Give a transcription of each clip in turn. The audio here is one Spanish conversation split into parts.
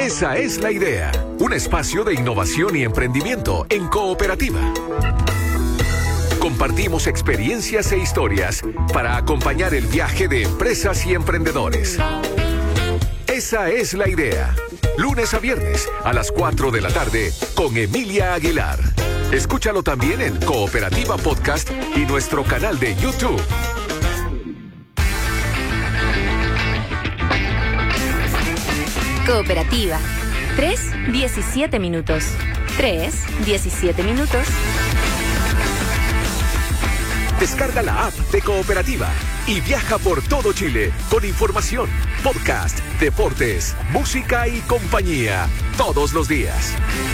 Esa es la idea. Un espacio de innovación y emprendimiento en cooperativa. Compartimos experiencias e historias para acompañar el viaje de empresas y emprendedores. Esa es la idea. Lunes a viernes a las 4 de la tarde con Emilia Aguilar. Escúchalo también en Cooperativa Podcast y nuestro canal de YouTube. Cooperativa. 3:17 minutos. 3:17 minutos. Descarga la app de Cooperativa y viaja por todo Chile con información, podcast, deportes, música y compañía todos los días.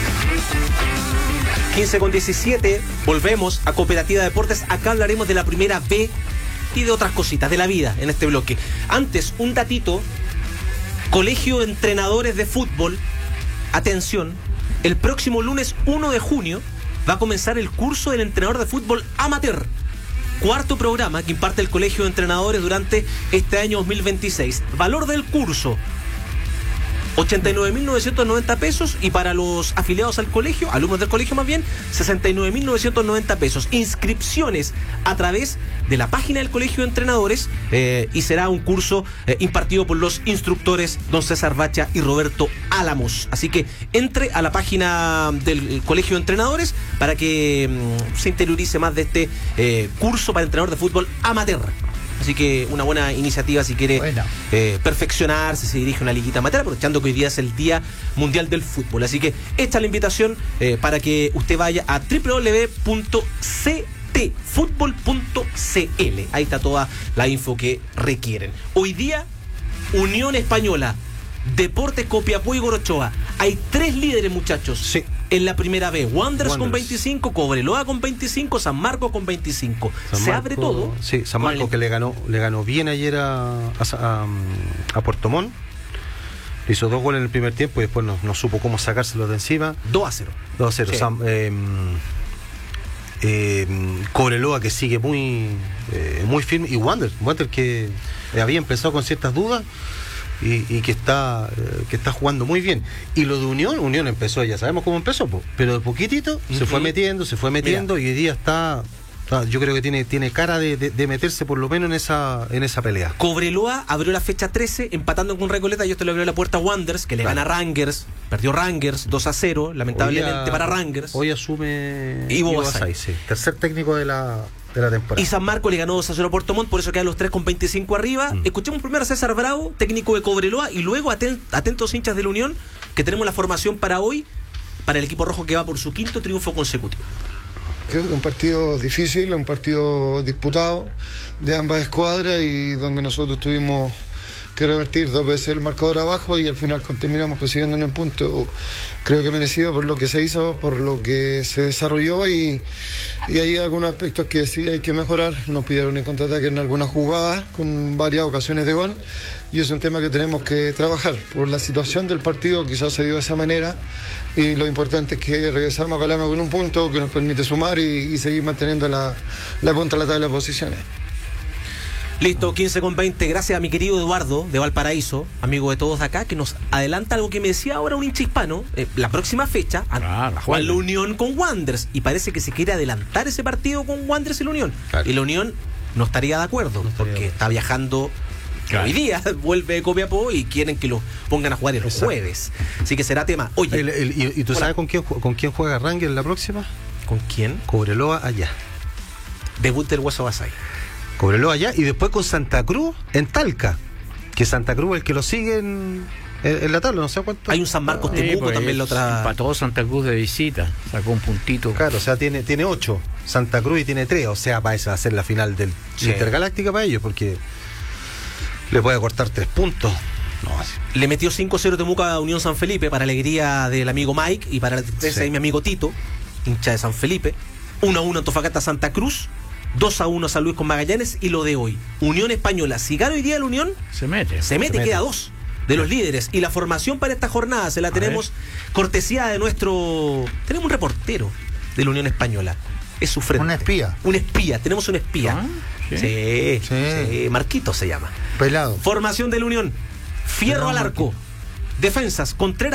15:17, volvemos a Cooperativa Deportes. Acá hablaremos de la primera B y de otras cositas de la vida en este bloque. Antes, un datito. Colegio de Entrenadores de Fútbol. Atención, el próximo lunes 1 de junio va a comenzar el curso del entrenador de fútbol amateur. Cuarto programa que imparte el Colegio de Entrenadores durante este año 2026. Valor del curso: 89.990 pesos, y para los afiliados al colegio, alumnos del colegio más bien, 69.990 pesos. Inscripciones a través de la página del Colegio de Entrenadores, y será un curso impartido por los instructores don César Bacha y Roberto Álamos. Así que entre a la página del Colegio de Entrenadores para que se interiorice más de este curso para entrenador de fútbol amateur. Así que una buena iniciativa si quiere perfeccionarse, se dirige a una liguita amateur, aprovechando que hoy día es el Día Mundial del Fútbol. Así que esta es la invitación para que usted vaya a www.ctfutbol.cl. Ahí está toda la info que requieren. Hoy día, Unión Española, Deportes Copiapó y Gorochoa. Hay 3 líderes, muchachos. Sí. En la primera B, Wanderers con 25, Cobreloa con 25, San Marcos con 25. Se abre todo. Sí, San Marcos que le ganó bien ayer a Puerto Montt. Le hizo 2 goles en el primer tiempo y después no supo cómo sacárselo de encima. 2-0. 2-0. Sí. Cobreloa que sigue muy firme, y Wanderers que había empezado con ciertas dudas y que está jugando muy bien. Y lo de Unión empezó, ya sabemos cómo empezó, pero de poquitito se fue metiendo. Mira. Y hoy día yo creo que tiene cara de meterse por lo menos en esa pelea. Cobreloa abrió la fecha 13 empatando con Recoleta, y esto le abrió la puerta a Wanderers, que le gana a Rangers. Perdió Rangers 2-0, lamentablemente para Rangers. Hoy asume Ivo Basay, sí, tercer técnico de la temporada. Y San Marcos le ganó 2-0 a Puerto Montt, por eso quedan los 3 con 25 arriba. Escuchemos primero a César Bravo, técnico de Cobreloa, y luego atentos hinchas de la Unión, que tenemos la formación para hoy, para el equipo rojo que va por su 5º triunfo consecutivo. Creo que un partido difícil, un partido disputado de ambas escuadras, y donde nosotros tuvimos que revertir 2 veces el marcador abajo y al final terminamos consiguiendo un punto, creo que merecido por lo que se hizo, por lo que se desarrolló, y hay algunos aspectos que sí hay que mejorar. Nos pidieron en contraataque en algunas jugadas con varias ocasiones de gol, y es un tema que tenemos que trabajar. Por la situación del partido quizás se dio de esa manera, y lo importante es que regresamos a Calama con un punto que nos permite sumar y seguir manteniendo la punta de la tabla de posiciones. Listo, 15:20. Gracias a mi querido Eduardo de Valparaíso, amigo de todos de acá, que nos adelanta algo que me decía ahora un hincha hispano. La próxima fecha juega la Unión con Wanderers, y parece que se quiere adelantar ese partido con Wanderers y la Unión. Claro. Y la Unión no estaría de acuerdo, porque está viajando. Claro. Hoy día vuelve de Copiapó y quieren que lo pongan a jugar el jueves. Así que será tema. Oye, ¿y tú sabes con quién juega Rangers la próxima? ¿Con quién? Cobreloa allá. Debut del Hueso Basay. Cobreloa allá, y después con Santa Cruz en Talca, que Santa Cruz es el que lo sigue en la tabla, no sé cuánto. Hay un San Marcos Temuco también la otra. Empató Santa Cruz de visita, sacó un puntito. Claro, o sea, tiene 8 Santa Cruz y tiene 3, o sea, para esa hacer la final del Intergaláctica para ellos, porque le puede cortar 3 puntos. No, así. Le metió 5-0 Temuco a Unión San Felipe, para alegría del amigo Mike y para de mi amigo Tito, hincha de San Felipe. 1-1 Antofagasta Santa Cruz, 2-1 San Luis con Magallanes. Y lo de hoy, Unión Española, si gana hoy día la Unión, se mete, queda 2 de los líderes. Y la formación para esta jornada se la tenemos cortesía de tenemos un reportero de la Unión Española, es su frente. Un espía, tenemos un espía. Sí, Marquito se llama. Pelado. Formación de la Unión: Fierro al arco, defensas Contreras,